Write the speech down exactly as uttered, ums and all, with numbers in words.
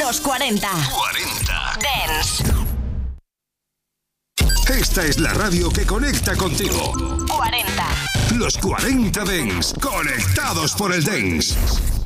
Los cuarenta. cuarenta. Dance. Esta es la radio que conecta contigo. cuarenta. Los cuarenta Dance, conectados por el Dance.